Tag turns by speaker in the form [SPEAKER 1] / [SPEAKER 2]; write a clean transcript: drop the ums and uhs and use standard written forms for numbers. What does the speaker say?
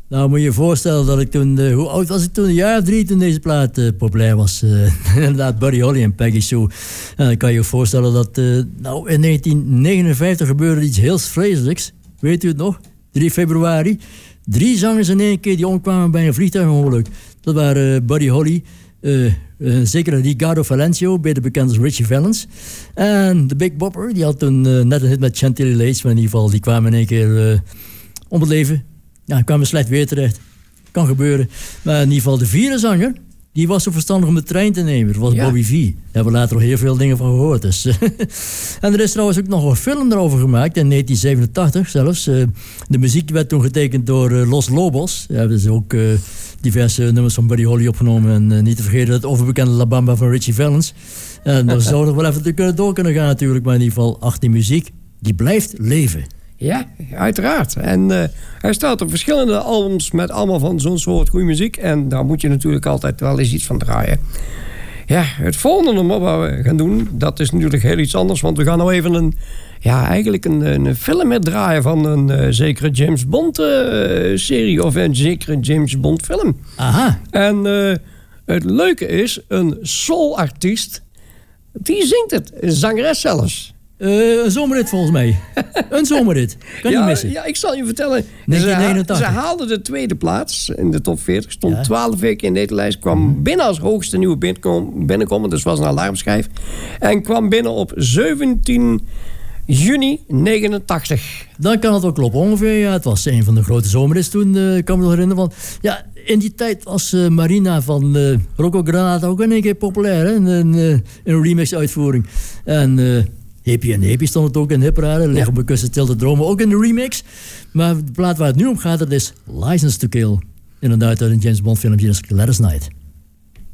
[SPEAKER 1] Nou, moet je je voorstellen dat ik toen... hoe oud was ik toen? Een jaar of 3 toen deze plaat populair was. Inderdaad, Buddy Holly en Peggy Sue. En dan kan je je voorstellen dat... nou, in 1959 gebeurde iets heel vreselijks. Weet u het nog? 3 februari. 3 zangers in 1 keer die omkwamen bij een vliegtuigongeluk. Dat waren Buddy Holly... zeker Ricardo Valencio, beter bekend als Richie Valens. En de Big Bopper, die had toen net een hit met Chantilly Lace. Maar in ieder geval, die kwamen in 1 keer om het leven. Ja, kwamen slecht weer terecht. Kan gebeuren. Maar in ieder geval, de 4e zanger, die was zo verstandig om de trein te nemen. Dat was Bobby V. Daar hebben we later nog heel veel dingen van gehoord. Dus. En er is trouwens ook nog een film erover gemaakt, in 1987 zelfs. De muziek werd toen getekend door Los Lobos. Ja, dat is ook... diverse nummers van Buddy Holly opgenomen. En niet te vergeten het overbekende La Bamba van Richie Valens. En daar zou nog wel even door kunnen gaan natuurlijk. Maar in ieder geval, die muziek, die blijft leven.
[SPEAKER 2] Ja, uiteraard. En hij staat op verschillende albums met allemaal van zo'n soort goede muziek. En daar moet je natuurlijk altijd wel eens iets van draaien. Ja, het volgende nummer wat we gaan doen, dat is natuurlijk heel iets anders. Want we gaan nou even een film draaien van een zekere James Bond serie. Of een zekere James Bond film.
[SPEAKER 1] Aha.
[SPEAKER 2] En het leuke is, een soulartiest, die zingt het. Een zangeres zelfs.
[SPEAKER 1] Een zomerrit volgens mij. Een zomerrit. Kan niet missen.
[SPEAKER 2] Ja, ik zal je vertellen.
[SPEAKER 1] 1989.
[SPEAKER 2] Ze haalde de 2e plaats in de top 40. Stond 12 weken in deze lijst. Kwam binnen als hoogste nieuwe binnenkomen. Dus was een alarmschijf. En kwam binnen op 17 juni 89.
[SPEAKER 1] Dan kan het wel kloppen ongeveer. Ja, het was een van de grote zomerrits toen. Ik kan me nog herinneren. Want, ja, in die tijd was Marina van Rocco Granata ook in 1 keer populair. Hè? Een remix-uitvoering. En... Hippie en Hippie stond het ook in Hipparade. Leg op mijn kussen stil te dromen, ook in de remix. Maar de plaat waar het nu om gaat, dat is License to Kill. Inderdaad uit een James Bond film, Gladys Knight.